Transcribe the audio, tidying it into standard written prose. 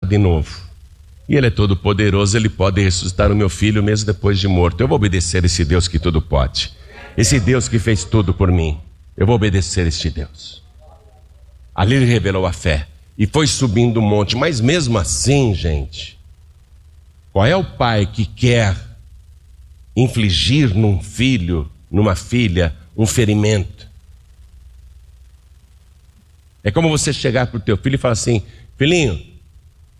de novo. E Ele é todo poderoso, Ele pode ressuscitar o meu filho mesmo depois de morto. Eu vou obedecer esse Deus que tudo pode. Esse Deus que fez tudo por mim. Eu vou obedecer este Deus. Ali Ele revelou a fé e foi subindo o monte. Mas mesmo assim, gente, qual é o pai que quer infligir num filho, numa filha, um ferimento? É como você chegar para o teu filho e falar assim: filhinho,